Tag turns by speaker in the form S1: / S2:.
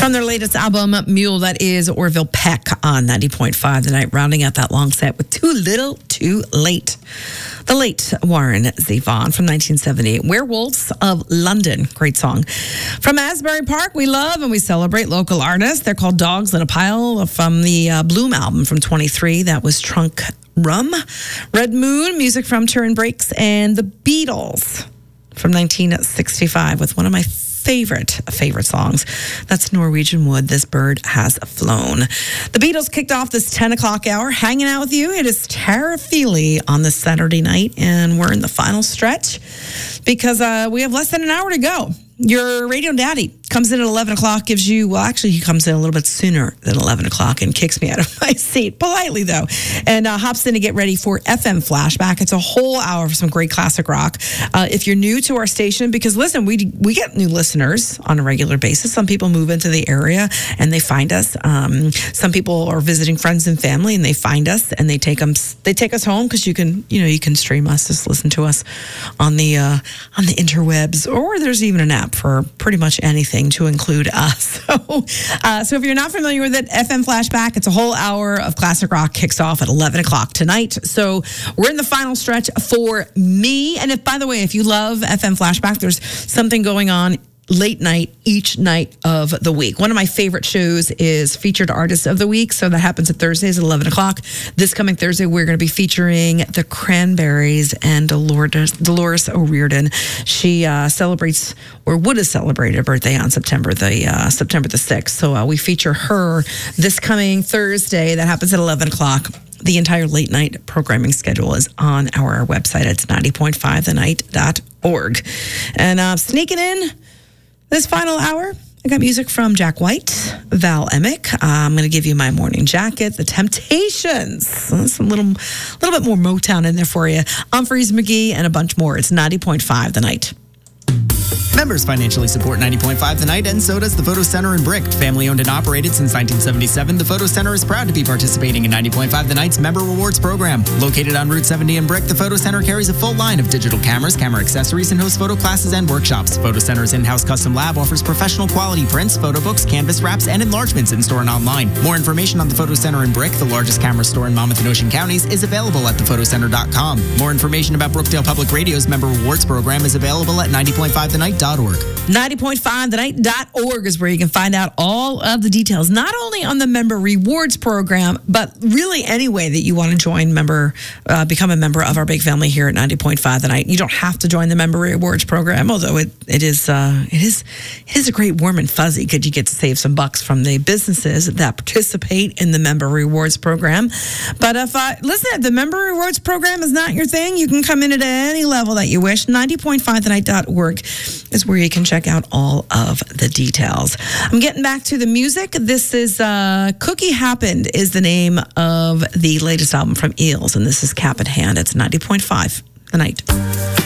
S1: From their latest album, Mule, that is Orville Peck on 90.5 The Night, rounding out that long set with Too Little, Too Late. The late Warren Zevon from 1978, Werewolves of London. Great song. From Asbury Park, we love and we celebrate local artists. They're called Dogs in a Pile from the Bloom album from 23. That was Trunk Rum. Red Moon, music from Turin Breaks, and The Beatles from 1965 with one of my favorite songs. That's Norwegian Wood, This Bird Has Flown. The Beatles kicked off this 10 o'clock hour, hanging out with you. It is Tara Feely on this Saturday night, and we're in the final stretch because we have less than an hour to go. Your radio daddy comes in at 11 o'clock, gives you, well, actually, he comes in a little bit sooner than 11 o'clock and kicks me out of my seat, politely though, and hops in to get ready for FM Flashback. It's a whole hour for some great classic rock. If you're new to our station, because listen, we get new listeners on a regular basis. Some people move into the area and they find us. Some people are visiting friends and family and they find us and they take us home because you can stream us, just listen to us on the interwebs, or there's even an app for pretty much anything to include us. So if you're not familiar with it, FM Flashback, it's a whole hour of classic rock, kicks off at 11 o'clock tonight. So we're in the final stretch for me. And by the way, if you love FM Flashback, there's something going on late night each night of the week. One of my favorite shows is Featured Artist of the Week. So that happens at Thursdays at 11 o'clock. This coming Thursday, we're going to be featuring the Cranberries and Dolores O'Riordan. She celebrates, or would have celebrated, a birthday on September the 6th. So we feature her this coming Thursday. That happens at 11 o'clock. The entire late night programming schedule is on our website. It's 90.5thenight.org. And sneaking in this final hour, I got music from Jack White, Val Emick. I'm going to give you My Morning Jacket, The Temptations. Some little bit more Motown in there for you. Humphreys McGee and a bunch more. It's 90.5 The Night.
S2: Members financially support 90.5 The Night, and so does the Photo Center in Brick. Family owned and operated since 1977, the Photo Center is proud to be participating in 90.5 The Night's Member Rewards program. Located on Route 70 in Brick, the Photo Center carries a full line of digital cameras, camera accessories, and hosts photo classes and workshops. Photo Center's in-house custom lab offers professional quality prints, photo books, canvas wraps, and enlargements in-store and online. More information on the Photo Center in Brick, the largest camera store in Monmouth and Ocean counties, is available at thephotocenter.com. More information about Brookdale Public Radio's Member Rewards program is available at 90.5thenight.org.
S1: 90.5thenight.org is where you can find out all of the details, not only on the Member Rewards program, but really any way that you want to become a member of our big family here at 90.5 The Night. You don't have to join the Member Rewards program, although it is a great warm and fuzzy because you get to save some bucks from the businesses that participate in the Member Rewards program. But if the Member Rewards program is not your thing, you can come in at any level that you wish. 90.5thenight.org is where you can check out all of the details. I'm getting back to the music. This is Cookie Happened is the name of the latest album from Eels, and this is Cap in Hand. It's 90.5 The Night.